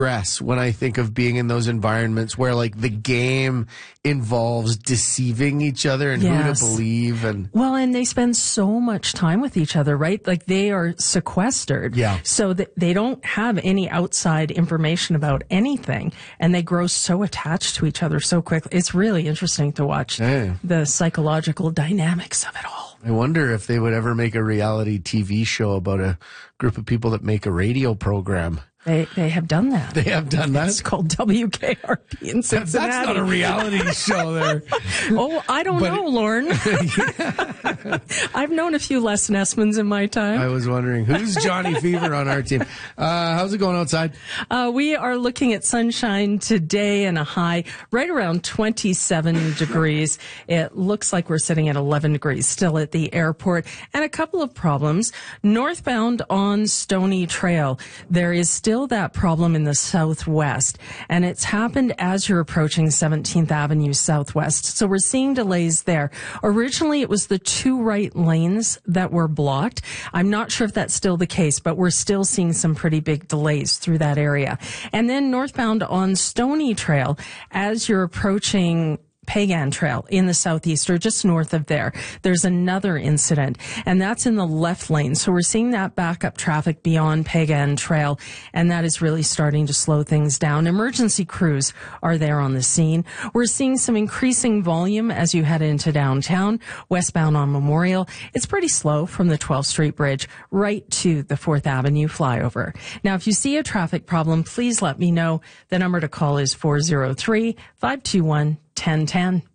stress when I think of being in those environments where like the game involves deceiving each other and who to believe. And they spend so much time with each other, right? Like they are sequestered. Yeah. So that they don't have any outside information about anything, and they grow so attached to each other so quickly. It's really interesting to watch the psychological dynamics of it all. I wonder if they would ever make a reality TV show about a group of people that make a radio program. They have done that. They have done that? It's called WKRP in Cincinnati. That's not a reality show there. Oh, I don't know, Lauren. I've known a few Les Nessmans in my time. I was wondering, who's Johnny Fever on our team? How's it going outside? We are looking at sunshine today and a high right around 27 degrees. It looks like we're sitting at 11 degrees still at the airport. And a couple of problems. Northbound on Stony Trail, there is still that problem in the southwest, and it's happened as you're approaching 17th Avenue Southwest. So we're seeing delays there. Originally, it was the two right lanes that were blocked. I'm not sure if that's still the case, but we're still seeing some pretty big delays through that area. And then northbound on Stony Trail, as you're approaching Pagan Trail in the southeast, or just north of there, there's another incident, and that's in the left lane. So we're seeing that backup traffic beyond Pagan Trail, and that is really starting to slow things down. Emergency crews are there on the scene. We're seeing some increasing volume as you head into downtown, westbound on Memorial. It's pretty slow from the 12th Street Bridge right to the 4th Avenue flyover. Now, if you see a traffic problem, please let me know. The number to call is 403-521-1010.